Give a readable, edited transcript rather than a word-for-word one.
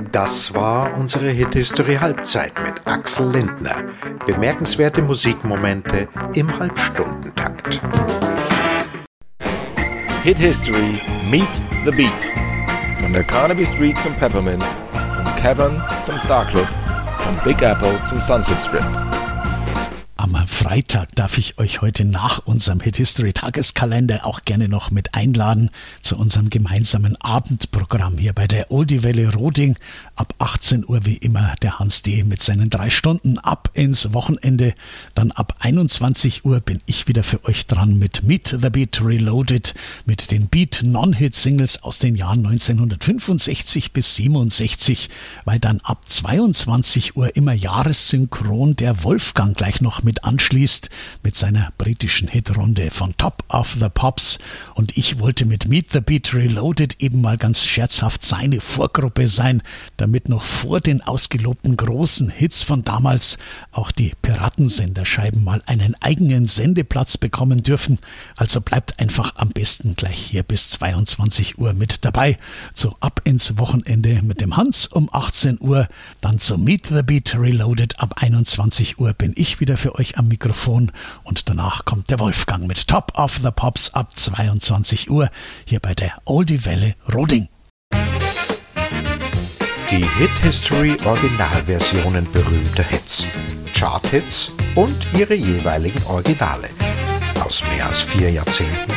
Das war unsere Hit-History Halbzeit mit Axel Lindner. Bemerkenswerte Musikmomente im Halbstundentakt. Hit History Meet the Beat. Von der Carnaby Street zum Peppermint, vom Cavern zum Star Club, vom Big Apple zum Sunset Strip. Am Freitag darf ich euch heute nach unserem Hit History Tageskalender auch gerne noch mit einladen zu unserem gemeinsamen Abendprogramm hier bei der Oldie Welle Roding. Ab 18 Uhr wie immer der Hans D. mit seinen 3 Stunden ab ins Wochenende. Dann ab 21 Uhr bin ich wieder für euch dran mit Meet the Beat Reloaded, mit den Beat Non-Hit-Singles aus den Jahren 1965 bis 67, weil dann ab 22 Uhr immer jahressynchron der Wolfgang gleich noch mit anschließt mit seiner britischen Hitrunde von Top of the Pops. Und ich wollte mit Meet the Beat Reloaded eben mal ganz scherzhaft seine Vorgruppe sein, damit noch vor den ausgelobten großen Hits von damals auch die Piratensenderscheiben mal einen eigenen Sendeplatz bekommen dürfen. Also bleibt einfach am besten gleich hier bis 22 Uhr mit dabei. So ab ins Wochenende mit dem Hans um 18 Uhr, dann zu Meet the Beat Reloaded ab 21 Uhr bin ich wieder für euch am Mikrofon und danach kommt der Wolfgang mit Top of the Pops ab 22 Uhr hier bei der Oldie Welle Roding. Die Hit History Originalversionen berühmter Hits, Charthits und ihre jeweiligen Originale aus mehr als 4 Jahrzehnten